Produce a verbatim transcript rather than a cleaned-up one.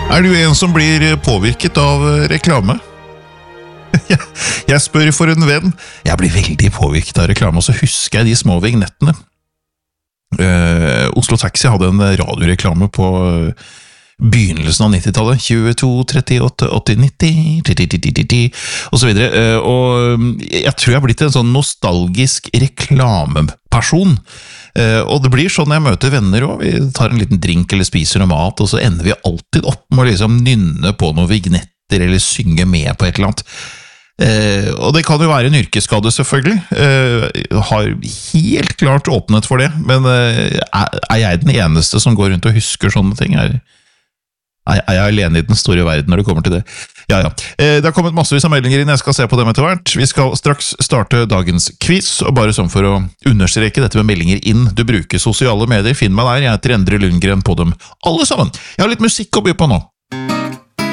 Er du en som blir påvirket av reklame? Jeg spør for en venn. Jeg blir veldig påvirket av reklame, og så husker jeg de små vignettene. Uh, Oslo Taxi hadde en radioreklame på begynnelsen av nittitallet, tjueto, trettiåtte, åtti, nitti, og så videre, uh, og jeg tror jeg har blitt en sånn nostalgisk reklameperson. Uh, og det blir sånn når jeg møter venner også. Vi tar en liten drink eller spiser noe mat, og så ender vi alltid opp med å liksom nynne på noen vignetter eller synge med på et eller annet. Uh, og det kan jo være en yrkesskade selvfølgelig. Uh, har helt klart åpnet for det, men uh, er jeg den eneste som går rundt og husker sånne ting? Er, er jeg alene i den store verden når det kommer til det? Ja, ja. Uh, det har kommet massevis av meldinger inn, jeg skal se på dem etter hvert. Vi skal straks starte dagens quiz, og bare sånn for å understreke dette med meldinger inn. Du bruker sosiale medier, finn meg der, jeg heter Endre Lundgren på dem alle sammen. Jeg har litt musikk å by på nå.